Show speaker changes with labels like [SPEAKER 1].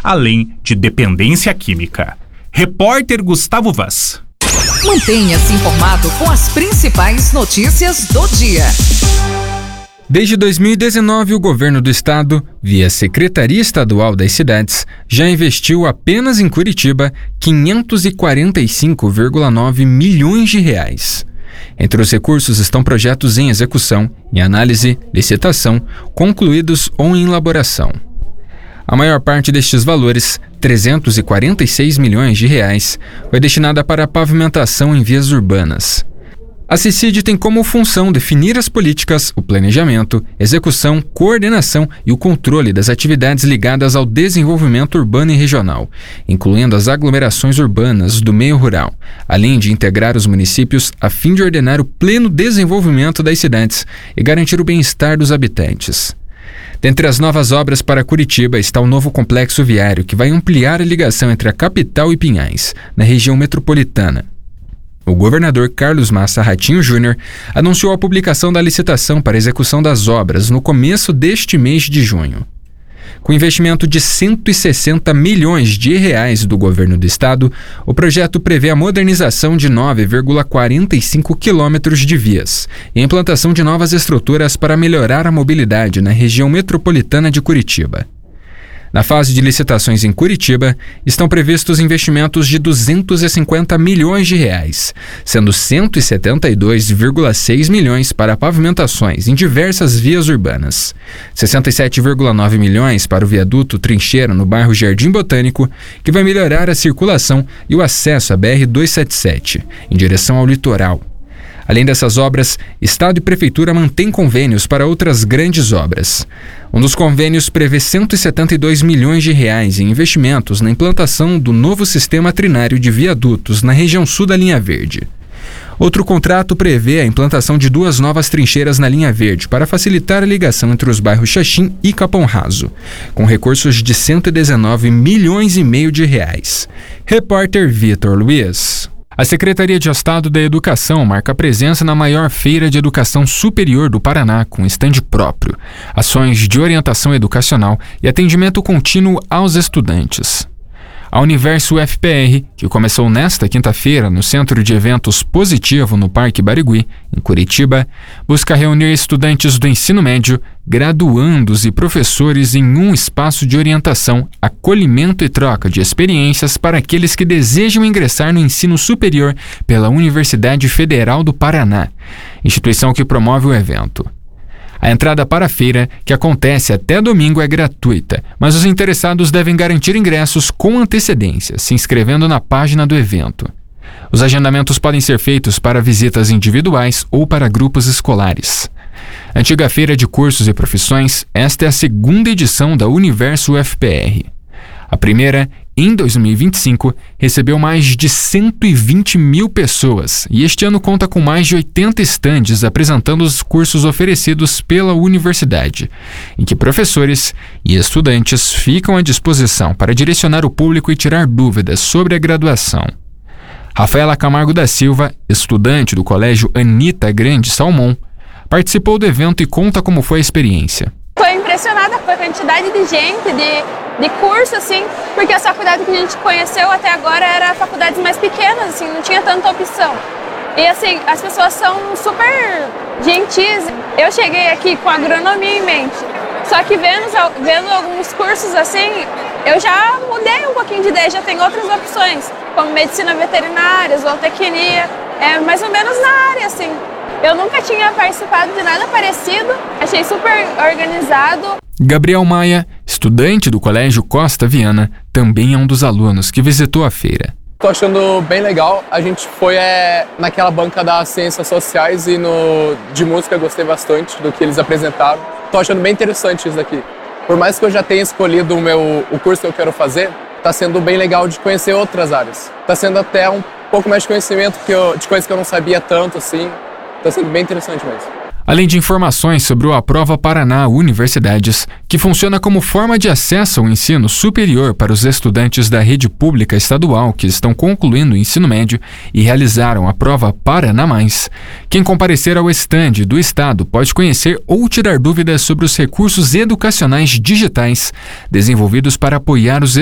[SPEAKER 1] além de dependência química. Repórter Gustavo Vaz.
[SPEAKER 2] Mantenha-se informado com as principais notícias do dia.
[SPEAKER 3] Desde 2019, o governo do estado, via Secretaria Estadual das Cidades, já investiu apenas em Curitiba 545,9 milhões de reais. Entre os recursos estão projetos em execução, em análise, licitação, concluídos ou em elaboração. A maior parte destes valores, 346 milhões de reais, foi destinada para a pavimentação em vias urbanas. A CICID tem como função definir as políticas, o planejamento, execução, coordenação e o controle das atividades ligadas ao desenvolvimento urbano e regional, incluindo as aglomerações urbanas do meio rural, além de integrar os municípios a fim de ordenar o pleno desenvolvimento das cidades e garantir o bem-estar dos habitantes. Dentre as novas obras para Curitiba está o novo complexo viário, que vai ampliar a ligação entre a capital e Pinhais, na região metropolitana. O governador Carlos Massa Ratinho Júnior anunciou a publicação da licitação para execução das obras no começo deste mês de junho. Com investimento de 160 milhões de reais do governo do estado, o projeto prevê a modernização de 9,45 quilômetros de vias e a implantação de novas estruturas para melhorar a mobilidade na região metropolitana de Curitiba. Na fase de licitações em Curitiba, estão previstos investimentos de 250 milhões de reais, sendo 172,6 milhões para pavimentações em diversas vias urbanas, 67,9 milhões para o viaduto Trincheira no bairro Jardim Botânico, que vai melhorar a circulação e o acesso à BR-277, em direção ao litoral. Além dessas obras, Estado e Prefeitura mantêm convênios para outras grandes obras. Um dos convênios prevê 172 milhões de reais em investimentos na implantação do novo sistema trinário de viadutos na região sul da linha verde. Outro contrato prevê a implantação de 2 novas trincheiras na linha verde para facilitar a ligação entre os bairros Xaxim e Capão Raso, com recursos de 119 milhões e meio de reais. Repórter Vitor Luiz. A Secretaria de Estado da Educação marca presença na maior feira de educação superior do Paraná, com estande próprio, ações de orientação educacional e atendimento contínuo aos estudantes. A Universo UFPR, que começou nesta quinta-feira no Centro de Eventos Positivo no Parque Barigui, em Curitiba, busca reunir estudantes do ensino médio, graduandos e professores em um espaço de orientação, acolhimento e troca de experiências para aqueles que desejam ingressar no ensino superior pela Universidade Federal do Paraná, instituição que promove o evento. A entrada para a feira, que acontece até domingo, é gratuita, mas os interessados devem garantir ingressos com antecedência, se inscrevendo na página do evento. Os agendamentos podem ser feitos para visitas individuais ou para grupos escolares. Antiga Feira de Cursos e Profissões, esta é a segunda edição da Universo UFPR. A primeira, em 2025, recebeu mais de 120 mil pessoas e este ano conta com mais de 80 estandes apresentando os cursos oferecidos pela universidade, em que professores e estudantes ficam à disposição para direcionar o público e tirar dúvidas sobre a graduação. Rafaela Camargo da Silva, estudante do Colégio Anita Grande Salmão, participou do evento e conta como foi a experiência.
[SPEAKER 4] Estou impressionada com a quantidade de gente, de curso, assim, porque as faculdades que a gente conheceu até agora eram faculdades mais pequenas, assim, não tinha tanta opção. E, assim, as pessoas são super gentis. Eu cheguei aqui com agronomia em mente, só que vendo alguns cursos, assim, eu já mudei um pouquinho de ideia, já tem outras opções, como medicina veterinária, zootecnia, mais ou menos na área, assim. Eu nunca tinha participado de nada parecido, achei super organizado.
[SPEAKER 3] Gabriel Maia, estudante do Colégio Costa Viana, também é um dos alunos que visitou a feira.
[SPEAKER 5] Tô achando bem legal. A gente foi naquela banca das ciências sociais e de música gostei bastante do que eles apresentaram. Tô achando bem interessante isso daqui. Por mais que eu já tenha escolhido o curso que eu quero fazer, tá sendo bem legal de conhecer outras áreas. Tá sendo até um pouco mais de conhecimento de coisas que eu não sabia tanto, assim. Tá sendo bem interessante mesmo.
[SPEAKER 3] Além de informações sobre o Aprova Paraná Universidades, que funciona como forma de acesso ao ensino superior para os estudantes da rede pública estadual que estão concluindo o ensino médio e realizaram a prova Paraná Mais, quem comparecer ao estande do Estado pode conhecer ou tirar dúvidas sobre os recursos educacionais digitais desenvolvidos para apoiar os